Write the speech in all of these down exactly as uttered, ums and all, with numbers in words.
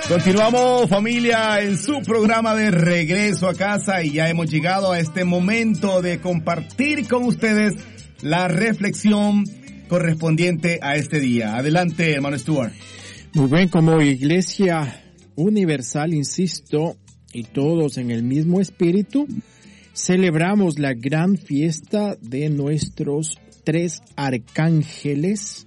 Continuamos, familia, en su programa de Regreso a Casa, y ya hemos llegado a este momento de compartir con ustedes la reflexión correspondiente a este día. Adelante, hermano Stuart. Muy bien, como Iglesia Universal, insisto, y todos en el mismo espíritu, celebramos la gran fiesta de nuestros tres arcángeles,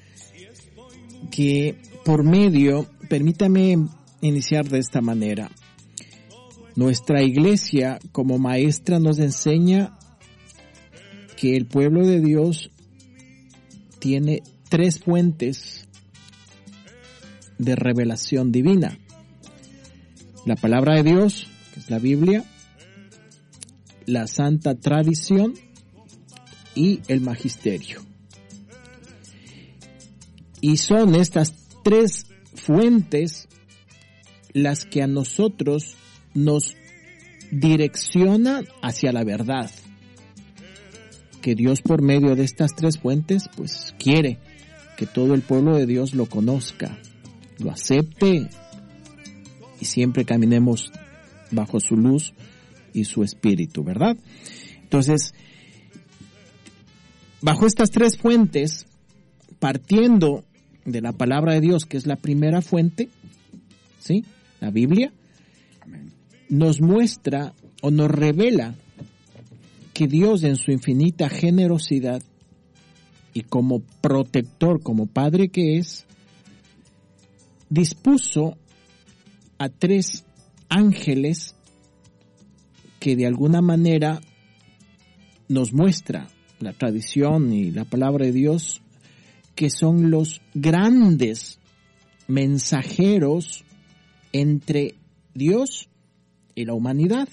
que por medio, permítame iniciar de esta manera. Nuestra iglesia como maestra nos enseña que el pueblo de Dios tiene tres fuentes de revelación divina. La palabra de Dios, que es la Biblia, la santa tradición y el magisterio. Y son estas tres fuentes las que a nosotros nos direccionan hacia la verdad. Que Dios, por medio de estas tres fuentes, pues quiere que todo el pueblo de Dios lo conozca, lo acepte y siempre caminemos bajo su luz y su espíritu, ¿verdad? Entonces, bajo estas tres fuentes, partiendo de la palabra de Dios, que es la primera fuente, ¿sí? La Biblia, nos muestra o nos revela que Dios, en su infinita generosidad y como protector, como Padre que es, dispuso a tres ángeles que de alguna manera nos muestra la tradición y la palabra de Dios, que son los grandes mensajeros entre Dios y la humanidad.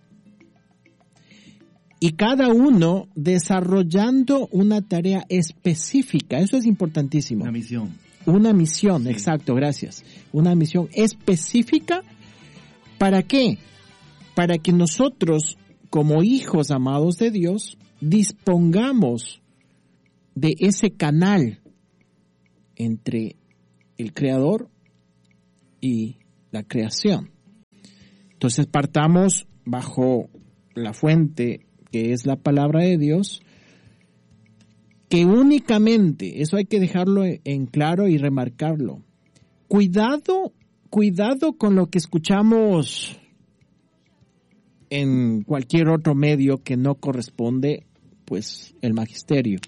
Y cada uno desarrollando una tarea específica. Eso es importantísimo. Una misión. Una misión, sí. Exacto, gracias. Una misión específica. ¿Para qué? Para que nosotros, como hijos amados de Dios, dispongamos de ese canal entre el Creador y la creación. Entonces partamos bajo la fuente que es la palabra de Dios, que únicamente, eso hay que dejarlo en claro y remarcarlo. Cuidado, cuidado con lo que escuchamos en cualquier otro medio que no corresponde, pues, el magisterio.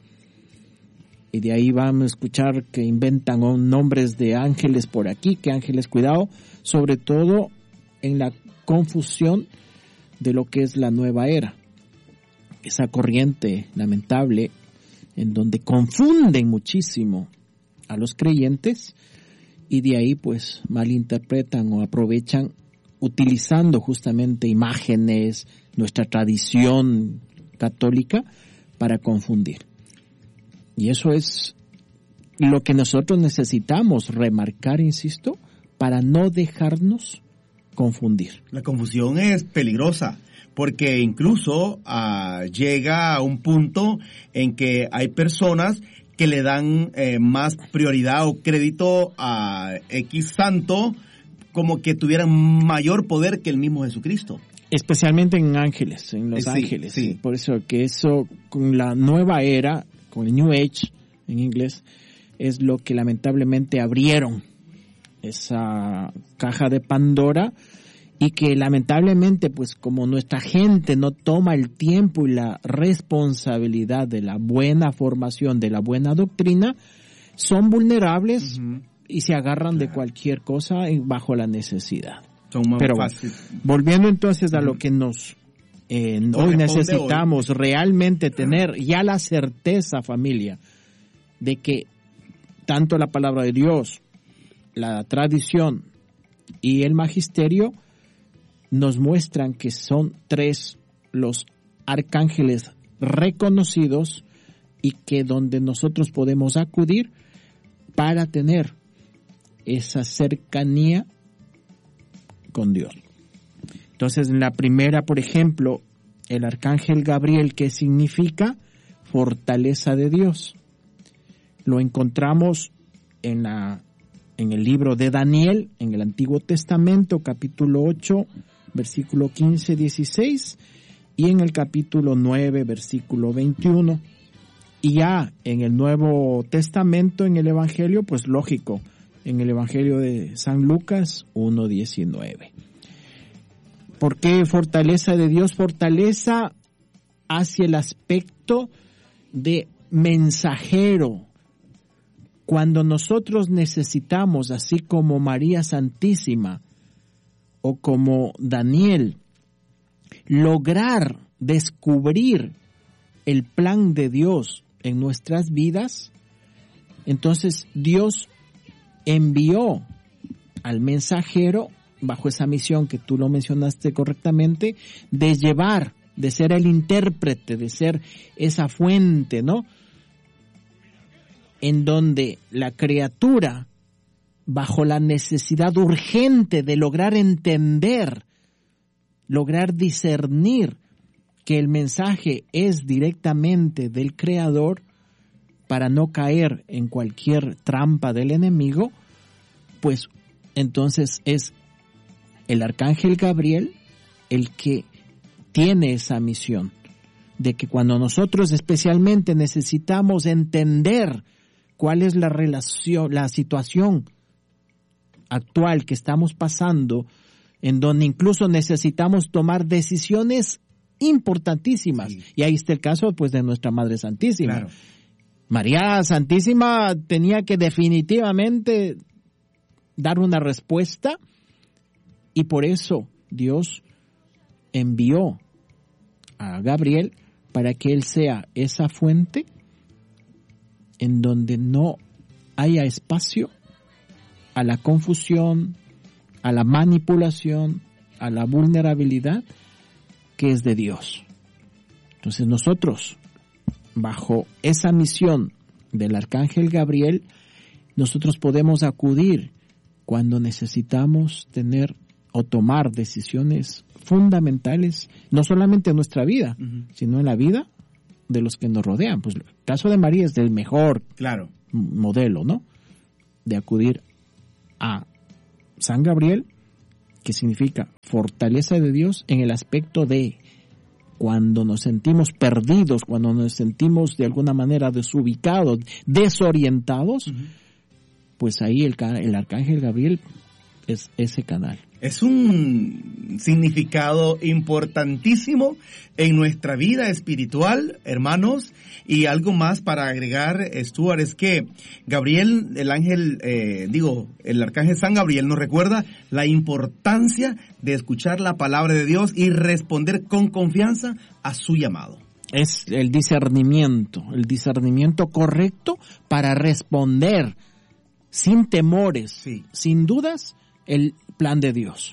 Y de ahí vamos a escuchar que inventan nombres de ángeles por aquí, que ángeles, cuidado, sobre todo en la confusión de lo que es la nueva era. Esa corriente lamentable en donde confunden muchísimo a los creyentes y de ahí pues malinterpretan o aprovechan utilizando justamente imágenes, nuestra tradición católica para confundir. Y eso es lo que nosotros necesitamos remarcar, insisto, para no dejarnos confundir. La confusión es peligrosa, porque incluso uh, llega a un punto en que hay personas que le dan eh, más prioridad o crédito a X santo, como que tuvieran mayor poder que el mismo Jesucristo. Especialmente en ángeles, en los sí, ángeles. Sí. Por eso que eso, con la nueva era, con el New Age en inglés, es lo que lamentablemente abrieron esa caja de Pandora, y que lamentablemente, pues como nuestra gente no toma el tiempo y la responsabilidad de la buena formación, de la buena doctrina, son vulnerables uh-huh. y se agarran claro. de cualquier cosa bajo la necesidad. Son más Pero fáciles. Volviendo entonces a uh-huh. lo que nos eh, hoy necesitamos hoy. realmente tener ya la certeza, familia, de que tanto la palabra de Dios, la tradición y el magisterio nos muestran que son tres los arcángeles reconocidos y que donde nosotros podemos acudir para tener esa cercanía con Dios. Entonces, en la primera, por ejemplo, el arcángel Gabriel, ¿qué significa? Fortaleza de Dios. Lo encontramos en la en el libro de Daniel, en el Antiguo Testamento, capítulo ocho, versículo quince, dieciséis, y en el capítulo nueve, versículo veintiuno. Y ya en el Nuevo Testamento, en el Evangelio, pues lógico, en el Evangelio de San Lucas uno diecinueve. ¿Por qué fortaleza de Dios? Fortaleza hacia el aspecto de mensajero. Cuando nosotros necesitamos, así como María Santísima o como Daniel, lograr descubrir el plan de Dios en nuestras vidas, entonces Dios envió al mensajero bajo esa misión que tú lo mencionaste correctamente, de llevar, de ser el intérprete, de ser esa fuente, ¿no? En donde la criatura, bajo la necesidad urgente de lograr entender, lograr discernir que el mensaje es directamente del Creador, para no caer en cualquier trampa del enemigo, pues entonces es el arcángel Gabriel el que tiene esa misión, de que cuando nosotros especialmente necesitamos entender cuál es la relación, la situación actual que estamos pasando, en donde incluso necesitamos tomar decisiones importantísimas. Sí. Y ahí está el caso, pues, de nuestra Madre Santísima. Claro. María Santísima tenía que definitivamente dar una respuesta, y por eso Dios envió a Gabriel para que él sea esa fuente en donde no haya espacio a la confusión, a la manipulación, a la vulnerabilidad que es de Dios. Entonces nosotros, bajo esa misión del arcángel Gabriel, nosotros podemos acudir cuando necesitamos tener o tomar decisiones fundamentales, no solamente en nuestra vida, uh-huh. sino en la vida de los que nos rodean. Pues el caso de María es del mejor claro. modelo, ¿no? De acudir a San Gabriel, que significa fortaleza de Dios en el aspecto de cuando nos sentimos perdidos, cuando nos sentimos de alguna manera desubicados, desorientados, uh-huh. pues ahí el, el arcángel Gabriel es ese canal. Es un significado importantísimo en nuestra vida espiritual, hermanos, y algo más para agregar, Stuart, es que Gabriel, el ángel, eh, digo, el arcángel San Gabriel nos recuerda la importancia de escuchar la palabra de Dios y responder con confianza a su llamado. Es el discernimiento, el discernimiento correcto para responder sin temores, sí. sin dudas, el plan de Dios.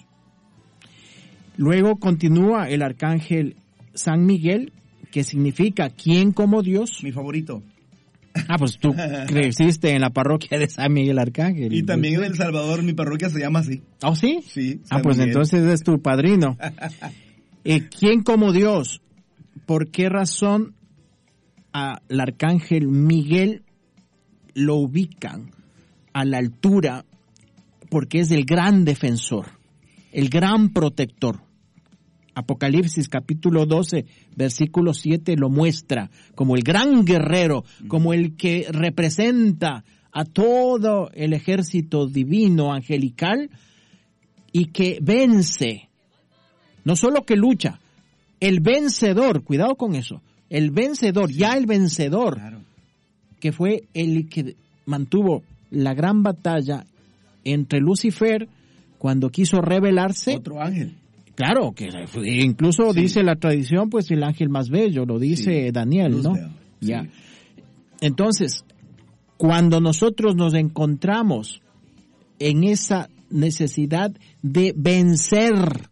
Luego continúa el arcángel San Miguel, que significa ¿quién como Dios? Mi favorito. Ah, pues tú creciste en la parroquia de San Miguel Arcángel. Y también en El Salvador mi parroquia se llama así. ¿Oh, sí? Sí. San ah, pues Miguel. Entonces es tu padrino. eh, ¿Quién como Dios? ¿Por qué razón al arcángel Miguel lo ubican a la altura? Porque es el gran defensor, el gran protector. Apocalipsis capítulo doce, versículo siete lo muestra como el gran guerrero, como el que representa a todo el ejército divino, angelical, y que vence, no solo que lucha, el vencedor, cuidado con eso, el vencedor, ya el vencedor, claro. que fue el que mantuvo la gran batalla entre Lucifer, cuando quiso rebelarse. Otro ángel. Claro, que incluso sí. dice la tradición, pues el ángel más bello, lo dice sí. Daniel, Luz ¿no? Sí. Ya. Entonces, cuando nosotros nos encontramos en esa necesidad de vencernos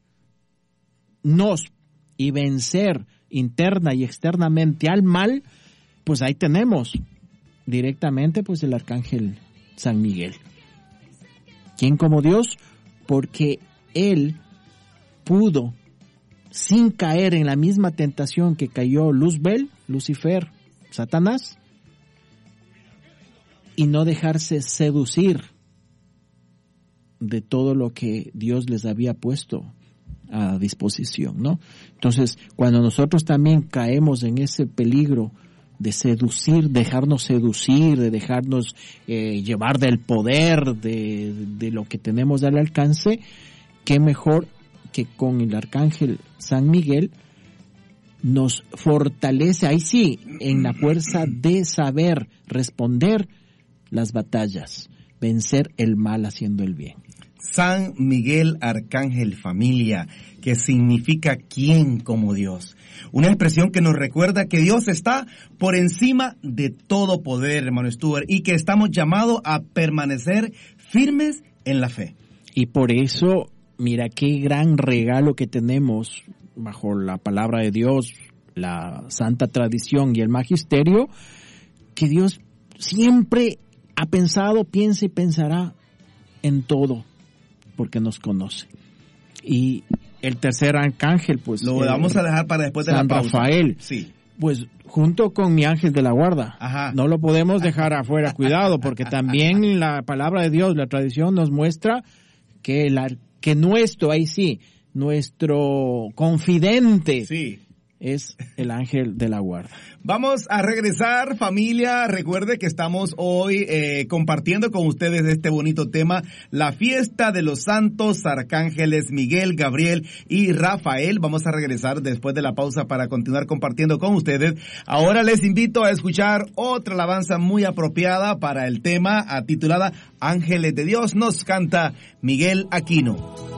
y vencer interna y externamente al mal, pues ahí tenemos directamente pues el arcángel San Miguel. ¿Quién como Dios? Porque él pudo, sin caer en la misma tentación que cayó Luzbel, Lucifer, Satanás, y no dejarse seducir de todo lo que Dios les había puesto a disposición, ¿no? Entonces, cuando nosotros también caemos en ese peligro de seducir, dejarnos seducir, de dejarnos eh, llevar del poder, de, de lo que tenemos al alcance, qué mejor que con el arcángel San Miguel nos fortalece, ahí sí, en la fuerza de saber responder las batallas, vencer el mal haciendo el bien. San Miguel Arcángel Familia, que significa ¿quién como Dios? Una expresión que nos recuerda que Dios está por encima de todo poder, hermano Stuart, y que estamos llamados a permanecer firmes en la fe. Y por eso, mira qué gran regalo que tenemos bajo la palabra de Dios, la santa tradición y el magisterio, que Dios siempre ha pensado, piensa y pensará en todo, porque nos conoce. Y el tercer arcángel, pues... Lo vamos a dejar para después de San la pausa. Rafael. Sí. Pues junto con mi ángel de la guarda. Ajá. No lo podemos dejar afuera, cuidado, porque también la palabra de Dios, la tradición nos muestra que, la, que nuestro, ahí sí, nuestro confidente... Sí. es el ángel de la guarda. Vamos a regresar, familia. Recuerde que estamos hoy eh, compartiendo con ustedes este bonito tema, la fiesta de los santos arcángeles Miguel, Gabriel y Rafael. Vamos a regresar después de la pausa para continuar compartiendo con ustedes. Ahora les invito a escuchar otra alabanza muy apropiada para el tema, titulada Ángeles de Dios. Nos canta Miguel Aquino.